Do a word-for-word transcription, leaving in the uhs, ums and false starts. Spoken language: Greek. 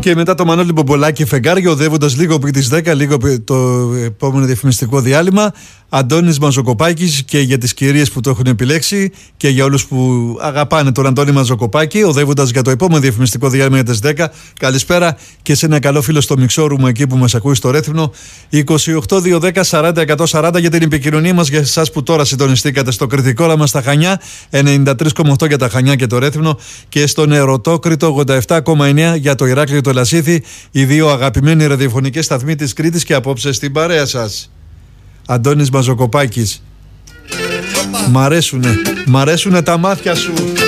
Και μετά το Μανώλη Μπομπολάκη φεγγάρια, οδεύοντας λίγο πριν τις δέκα, λίγο πριν το επόμενο διαφημιστικό διάλειμμα. Αντώνης Μαζοκοπάκης, και για τις κυρίες που το έχουν επιλέξει και για όλους που αγαπάνε τον Αντώνη Μαζοκοπάκη, οδεύοντας για το επόμενο διαφημιστικό διάλειμμα για τις δέκα. Καλησπέρα και σε ένα καλό φίλο στο μιξόρουμ εκεί που μας ακούει στο Ρέθυμνο. είκοσι οκτώ δύο δέκα σαράντα εκατόν σαράντα για την επικοινωνία μας, για εσάς που τώρα συντονιστήκατε στο κριτικό μας στα Χανιά, ενενήντα τρία κόμμα οκτώ για τα Χανιά και το Ρέθυμνο, και στον Ερωτόκριτο ογδόντα επτά κόμμα εννέα για το Ηράκλειο και το Λασίθι, οι δύο αγαπημένοι ραδιοφωνικές σταθμοί της Κρήτης, και απόψε στην παρέα σας Αντώνης Μαζοκοπάκης. Μ' αρέσουνε, μ' αρέσουνε τα μάτια σου.